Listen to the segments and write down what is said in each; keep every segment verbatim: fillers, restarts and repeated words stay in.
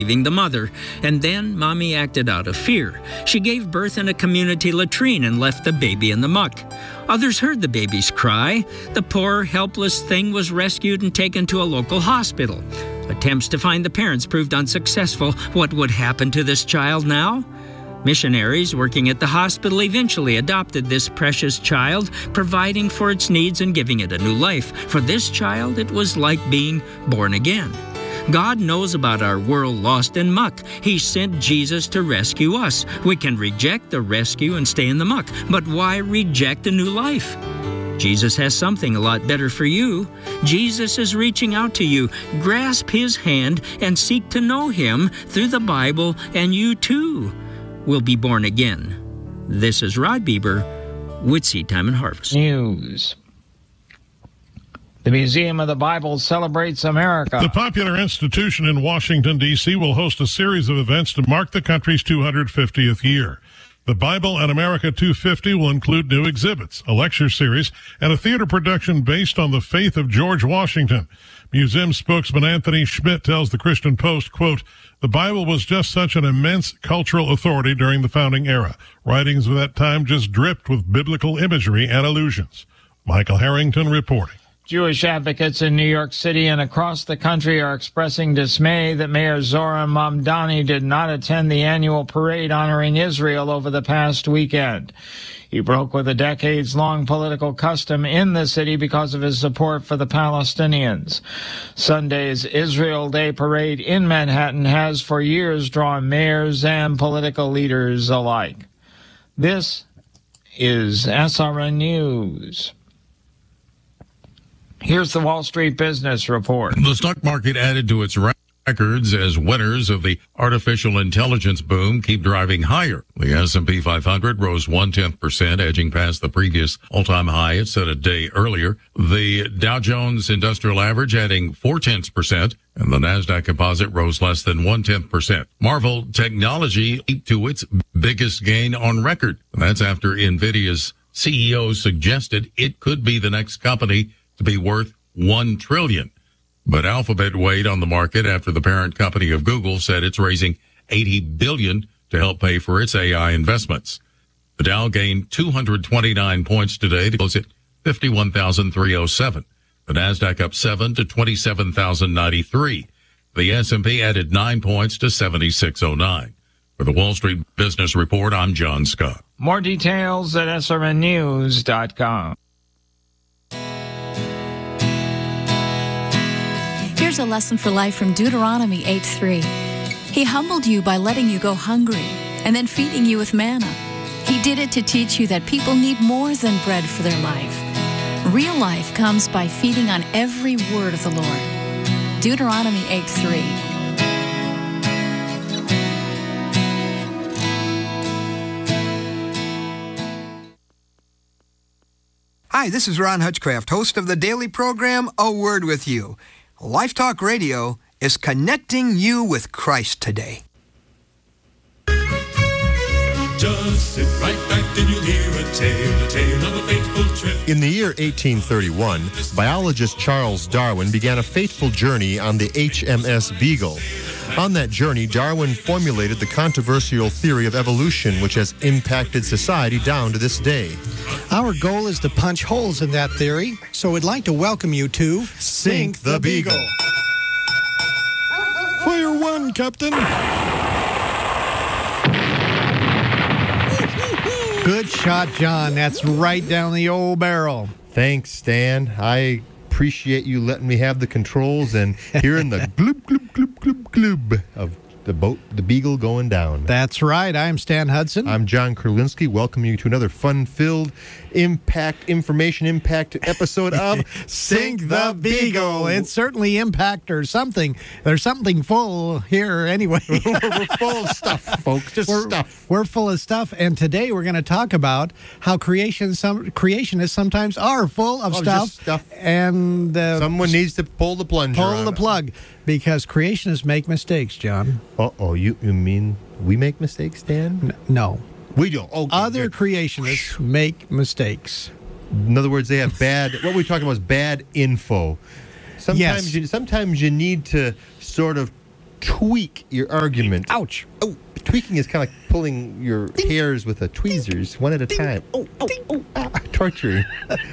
leaving the mother, and then Mommy acted out of fear. She gave birth in a community latrine and left the baby in the muck. Others heard the baby's cry. The poor, helpless thing was rescued and taken to a local hospital. Attempts to find the parents proved unsuccessful. What would happen to this child now? Missionaries working at the hospital eventually adopted this precious child, providing for its needs and giving it a new life. For this child, it was like being born again. God knows about our world lost in muck. He sent Jesus to rescue us. We can reject the rescue and stay in the muck, but why reject a new life? Jesus has something a lot better for you. Jesus is reaching out to you. Grasp His hand and seek to know Him through the Bible, and you too will be born again. This is Rod Bieber with Seed Time and Harvest. News. The Museum of the Bible celebrates America. The popular institution in Washington, D C will host a series of events to mark the country's two hundred fiftieth year. The Bible and America two fifty will include new exhibits, a lecture series, and a theater production based on the faith of George Washington. Museum spokesman Anthony Schmidt tells the Christian Post, quote, "The Bible was just such an immense cultural authority during the founding era. Writings of that time just dripped with biblical imagery and allusions." Michael Harrington reporting. Jewish advocates in New York City and across the country are expressing dismay that Mayor Zohran Mamdani did not attend the annual parade honoring Israel over the past weekend. He broke with a decades-long political custom in the city because of his support for the Palestinians. Sunday's Israel Day parade in Manhattan has for years drawn mayors and political leaders alike. This is S R N News. Here's the Wall Street Business Report. The stock market added to its records as winners of the artificial intelligence boom keep driving higher. The S and P five hundred rose one-tenth percent, edging past the previous all-time high it set a day earlier. The Dow Jones Industrial Average adding four-tenths percent, and the NASDAQ Composite rose less than one-tenth percent. Marvell Technology leaped to its biggest gain on record. That's after NVIDIA's C E O suggested it could be the next company to be worth one trillion dollars. But Alphabet weighed on the market after the parent company of Google said it's raising eighty billion dollars to help pay for its A I investments. The Dow gained two hundred twenty-nine points today to close at fifty-one thousand three hundred seven. The NASDAQ up seven to twenty-seven thousand ninety-three. The S and P added nine points to seventy-six oh nine. For the Wall Street Business Report, I'm John Scott. More details at S R N news dot com. Here's a lesson for life from Deuteronomy eight three. He humbled you by letting you go hungry and then feeding you with manna. He did it to teach you that people need more than bread for their life. Real life comes by feeding on every word of the Lord. Deuteronomy eight three. Hi, this is Ron Hutchcraft, host of the daily program, A Word With You. Life Talk Radio is connecting you with Christ today. Just sit right back and you'll hear a tale, a tale of a fateful trip. In the year eighteen thirty-one, biologist Charles Darwin began a fateful journey on the H M S Beagle. On that journey, Darwin formulated the controversial theory of evolution, which has impacted society down to this day. Our goal is to punch holes in that theory, so we'd like to welcome you to Sink the Beagle. Fire one, Captain. Good shot, John. That's right down the old barrel. Thanks, Stan. I appreciate you letting me have the controls and hearing the gloop, gloop, gloop, gloop, gloop of the boat, the Beagle going down. That's right. I'm Stan Hudson. I'm John Kurlinski. Welcome you to another fun-filled, impact, information impact episode of Sink the Beagle. It's certainly impact or something. There's something full here anyway. We're full of stuff, folks. Just we're, stuff. We're full of stuff. And today we're going to talk about how creation, some creationists sometimes are full of oh, stuff. Just stuff. And uh, someone needs to pull the plunger. Pull the plug. It. Because creationists make mistakes, John. Uh-oh, you, you mean we make mistakes, Dan? N- no. We do. Okay, Other good. creationists make mistakes. In other words, they have bad, what we're talking about is bad info. Sometimes, yes. you, sometimes you need to sort of tweak your argument. Ouch. Oh, tweaking is kind of like pulling your hairs with a tweezers, one at a time. Oh, oh, oh, ah, torture.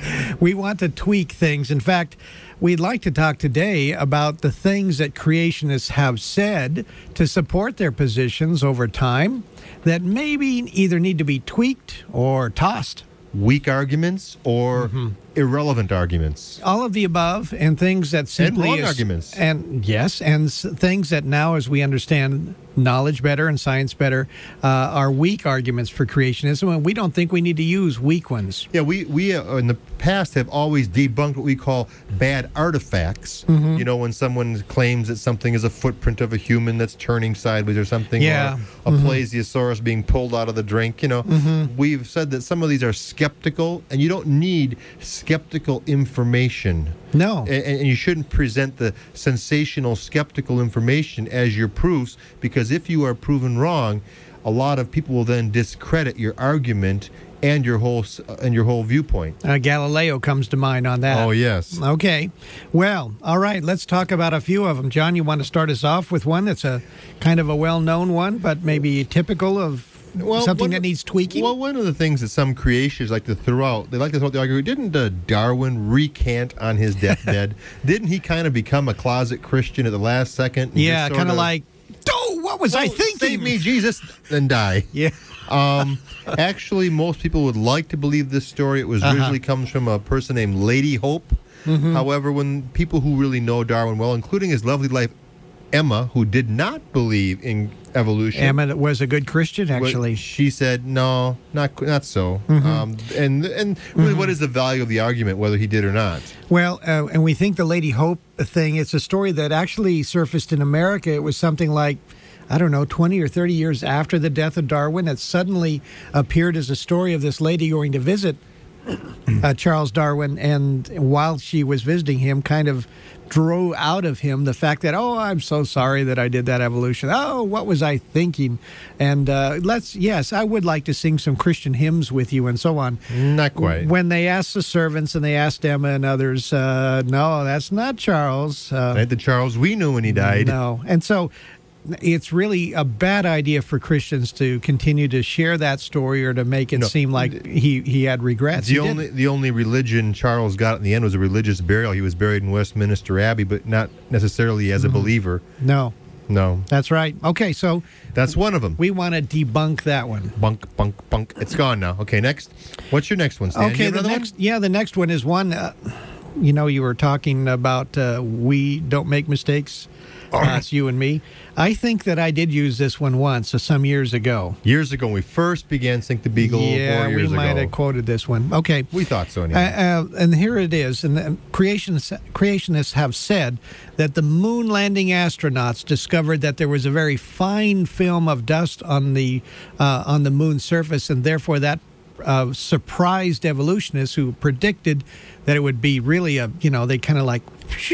We want to tweak things. In fact, we'd like to talk today about the things that creationists have said to support their positions over time that maybe either need to be tweaked or tossed. Weak arguments or mm-hmm. irrelevant arguments. All of the above, and things that simply and wrong is, arguments. And yes, and s- things that now, as we understand knowledge better and science better, uh, are weak arguments for creationism, and we don't think we need to use weak ones. Yeah, we we uh, in the past have always debunked what we call bad artifacts. Mm-hmm. You know, when someone claims that something is a footprint of a human that's turning sideways or something, yeah. or a mm-hmm. plesiosaurus being pulled out of the drink. You know, mm-hmm. we've said that some of these are skeptical, and you don't need skeptical information. No. And, and you shouldn't present the sensational skeptical information as your proofs, because if you are proven wrong, a lot of people will then discredit your argument and your whole and your whole viewpoint. Uh, Galileo comes to mind on that. Oh, yes. Okay. Well, all right, let's talk about a few of them. John, you want to start us off with one that's a kind of a well-known one, but maybe typical of well, something one, that needs tweaking? Well, one of the things that some creationists like to throw out, they like to throw out the argument, didn't uh, Darwin recant on his deathbed? Didn't he kind of become a closet Christian at the last second? Yeah, kind of like, oh, what was oh, I thinking? Save me, Jesus, and die. Yeah. um, actually, most people would like to believe this story. It was uh-huh. originally comes from a person named Lady Hope. Mm-hmm. However, when people who really know Darwin well, including his lovely wife, Emma, who did not believe in evolution. Emma was a good Christian, actually. She said, no, not not so. Mm-hmm. Um, and and really, mm-hmm. what is the value of the argument, whether he did or not? Well, uh, and we think the Lady Hope thing, it's a story that actually surfaced in America. It was something like, I don't know, twenty or thirty years after the death of Darwin. It suddenly appeared as a story of this lady going to visit uh, Charles Darwin, and while she was visiting him, kind of drew out of him the fact that, oh, I'm so sorry that I did that evolution. Oh, what was I thinking? And uh, let's, yes, I would like to sing some Christian hymns with you and so on. Not quite. When they asked the servants and they asked Emma and others, uh, no, that's not Charles. Uh, Not the Charles we knew when he died. No. And so it's really a bad idea for Christians to continue to share that story or to make it No. seem like he, he had regrets. The He only didn't. the only religion Charles got in the end was a religious burial. He was buried in Westminster Abbey, but not necessarily as a Mm-hmm. believer. No, No, that's right. Okay, so that's one of them. we want to debunk that one. Bunk, bunk, bunk. It's gone now. Okay, next. What's your next one, Stan? You Okay, have the another next, yeah, the next one is one. Uh, you know, you were talking about uh, we don't make mistakes. Uh, it's you and me. I think that I did use this one once, uh, some years ago. one? Years ago, when we first began Sink the Beagle Yeah, four years we might ago. have quoted this one. Okay. We thought so Uh, anyway. uh, and here it is. And uh, creationists, creationists have said that the moon landing astronauts discovered that there was a very fine film of dust on the uh, on the moon's surface, and therefore that uh, surprised evolutionists who predicted that it would be really a, you know, they kind of like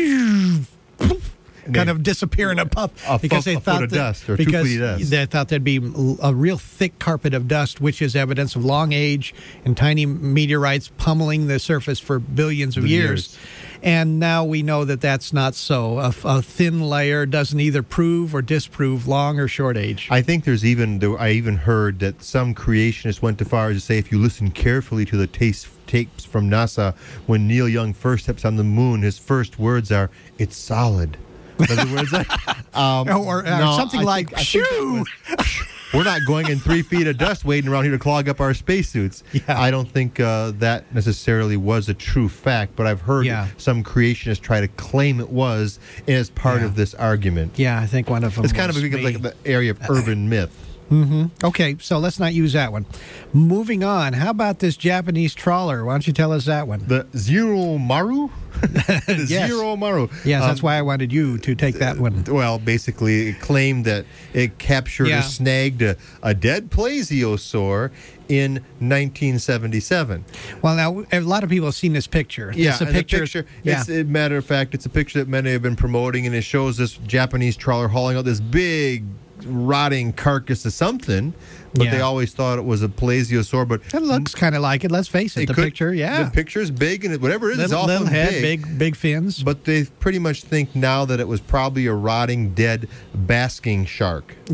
kind of disappear in a puff A because fu- they a foot thought of that, dust or two because feet of dust. they thought there'd be a real thick carpet of dust, which is evidence of long age and tiny meteorites pummeling the surface for billions of The years. years. And now we know that that's not so. A, a thin layer doesn't either prove or disprove long or short age. I think there's even, there, I even heard that some creationists went too far as to say if you listen carefully to the taste, tapes from NASA, when Neil Young first steps on the moon, his first words are, "It's solid." In other words, um, or or no, something I like, think- I think shoo! it was, we're not going in three feet of dust waiting around here to clog up our spacesuits. Yeah. I don't think uh, that necessarily was a true fact, but I've heard Yeah. some creationists try to claim it was as part Yeah. of this argument. Yeah, I think one of them It's kind of was become me. like the area of urban myth. Mm-hmm. Okay, so let's not use that one. Moving on, how about this Japanese trawler? Why don't you tell us that one? The Zero Maru? the Yes. Zero Maru. Yes, that's Um, why I wanted you to take that one. Well, basically, it claimed that it captured Yeah. or snagged a, a dead plesiosaur in nineteen seventy-seven. Well, now, a lot of people have seen this picture. Yeah, It's a and the picture. picture yeah. it's, a matter of fact, it's a picture that many have been promoting, and it shows this Japanese trawler hauling out this big rotting carcass of something, but Yeah. they always thought it was a plesiosaur. But It looks kind of like it. Let's face it. it The could- picture, yeah. the picture's big, and it, whatever it is, it's little, awful little head, big. big, big fins. But they pretty much think now that it was probably a rotting, dead, basking shark.